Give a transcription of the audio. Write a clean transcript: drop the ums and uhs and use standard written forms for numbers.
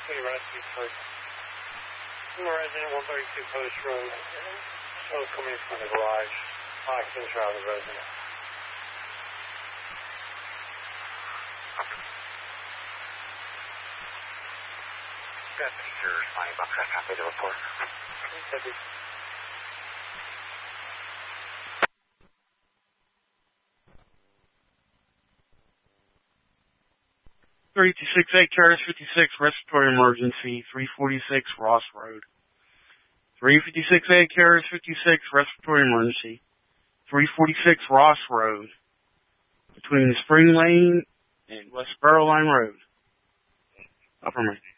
City Rescue for resident 132 Post Road. Show coming from the garage. Occupants are out of the resident. Deputy, you're responding about that copy of the report. Deputy. 3268 Curtis 56, respiratory emergency, 346 Ross Road. 356A Curtis 56, respiratory emergency, 346 Ross Road, between Spring Lane and West Borough Line Road. Affirmative.